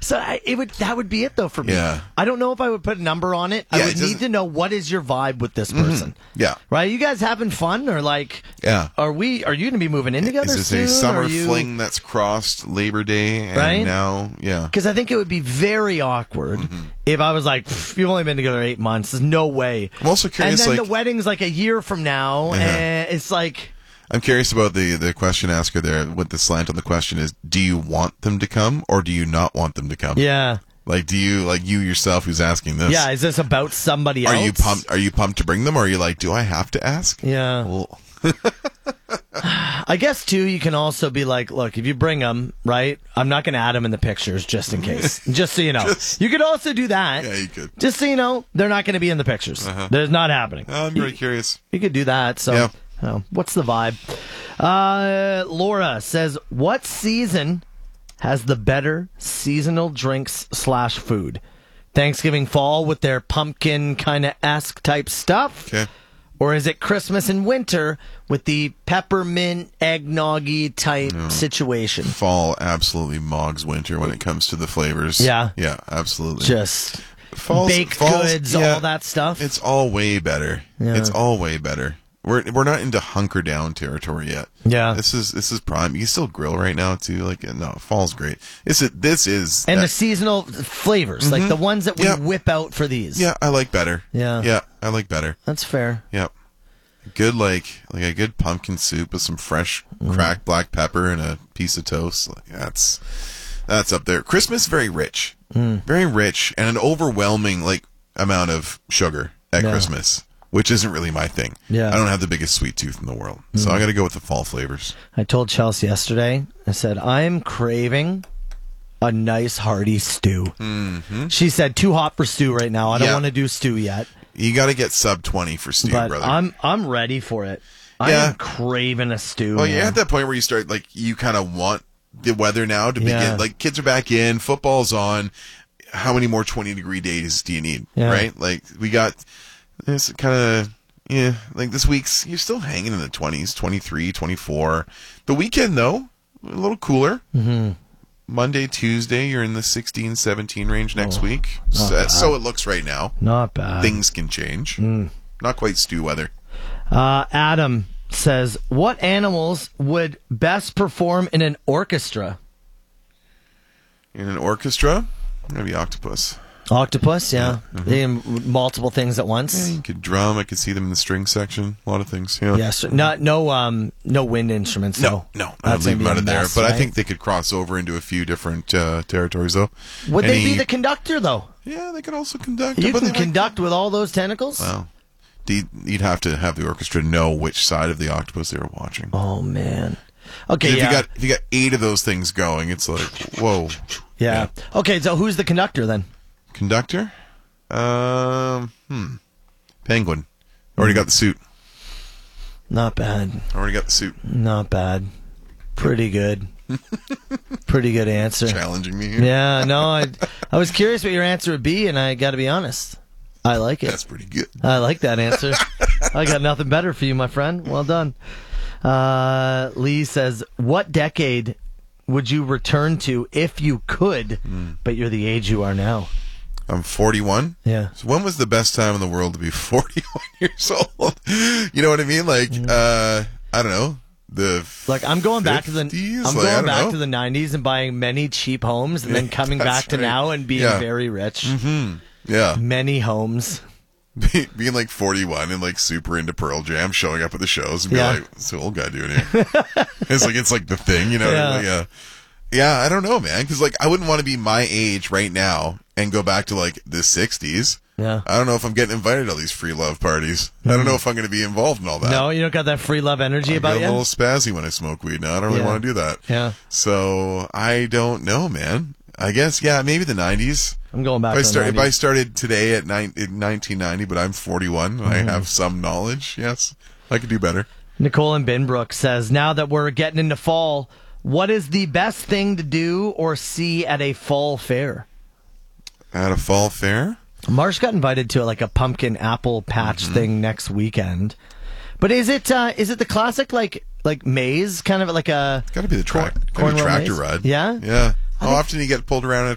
So that would be it though for me. Yeah. I don't know if I would put a number on it. I would need to know what is your vibe with this person. Yeah. Right? You guys having fun or like? Yeah. Are you going to be moving in together Is soon? this a summer fling that's crossed Labor Day and right? now? Yeah. Because I think it would be very awkward if I was like, you've only been together 8 months. There's no way. I'm also curious. And then the wedding's like a year from now, and it's like. I'm curious about the question asker there. What the slant on the question is: do you want them to come, or do you not want them to come? Yeah. Like, do you you yourself who's asking this? Yeah. Is this about somebody else? Are you pumped to bring them, or are you like, do I have to ask? Yeah. Well. I guess too. You can also be like, look, if you bring them, right? I'm not going to add them in the pictures just in case. Just so you know, you could also do that. Yeah, you could. Just so you know, they're not going to be in the pictures. There's not happening. I'm very curious. You could do that. So. Yeah. Oh, what's the vibe? Laura says, what season has the better seasonal drinks / food? Thanksgiving, fall with their pumpkin kind of esque type stuff? Okay. Or is it Christmas and winter with the peppermint eggnoggy type situation? Fall absolutely mogs winter when it comes to the flavors. Yeah. Yeah, absolutely. Just baked goods, all that stuff? It's all way better. Yeah. It's all way better. We're not into hunker down territory yet. Yeah. This is prime. You can still grill right now too. Like, no, fall's great. This is and the seasonal flavors, like the ones that we whip out for these. Yeah, I like better. Yeah. Yeah, I like better. That's fair. Yep. Good like a good pumpkin soup with some fresh cracked black pepper and a piece of toast. Like, that's up there. Christmas very rich. Very rich and an overwhelming amount of sugar at Christmas. Which isn't really my thing. Yeah. I don't have the biggest sweet tooth in the world. So I got to go with the fall flavors. I told Chelsea yesterday, I said, I'm craving a nice hearty stew. Mm-hmm. She said, too hot for stew right now. I don't want to do stew yet. You got to get sub 20 for stew, but brother. I'm ready for it. I am craving a stew. Well, you're at that point where you start, you kind of want the weather now to begin. Like, kids are back in, football's on. How many more 20-degree days do you need, right? Like, we got... It's kind of, this week's, you're still hanging in the 20s, 23, 24. The weekend, though, a little cooler. Mm-hmm. Monday, Tuesday, you're in the 16, 17 range next week. So it looks right now. Not bad. Things can change. Not quite stew weather. Adam says, what animals would best perform in an orchestra? In an orchestra? Maybe octopus. Octopus, yeah. They do multiple things at once. Yeah, you could drum. I could see them in the string section. A lot of things. Yeah. Yes. No wind instruments. No. I'd leave them out of there. But right? I think they could cross over into a few different territories, though. Would they be the conductor, though? Yeah, they could also conduct. You can conduct with all those tentacles? Well, you'd have to have the orchestra know which side of the octopus they were watching. Oh, man. Okay, if you got 8 of those things going, it's like, whoa. Yeah. Okay, so who's the conductor then? Conductor? Penguin. Already got the suit. Not bad. Already got the suit. Not bad. Pretty good. Pretty good answer. Challenging me here. Yeah, no, I was curious what your answer would be, and I got to be honest. I like it. That's pretty good. I like that answer. I got nothing better for you, my friend. Well done. Lee says, what decade would you return to if you could, but you're the age you are now? I'm 41. Yeah. So when was the best time in the world to be 41 years old? You know what I mean? Like, I don't know. I'm going back to the 90s and buying many cheap homes and then coming back to now and being very rich. Mm-hmm. Yeah. Many homes. Being like 41 and like super into Pearl Jam, showing up at the shows and be like, what's the old guy doing here? it's like the thing, you know? Yeah. Yeah, I don't know, man. Because I wouldn't want to be my age right now and go back to like the 60s. Yeah. I don't know if I'm getting invited to all these free love parties. I don't know if I'm going to be involved in all that. No, you don't got that free love energy about you? I get a little spazzy when I smoke weed now. I don't really want to do that. Yeah. So I don't know, man. I guess, maybe the 90s. I'm going back to the 90s. If I started today in 1990, but I'm 41 and I have some knowledge, yes, I could do better. Nicole in Binbrook says, now that we're getting into fall, what is the best thing to do or see at a fall fair? At a fall fair? Marsh got invited to a pumpkin apple patch thing next weekend. But is it the classic like maze, kind of like a... It's got to be the tractor maze? ride. Yeah? Yeah. How often do you get pulled around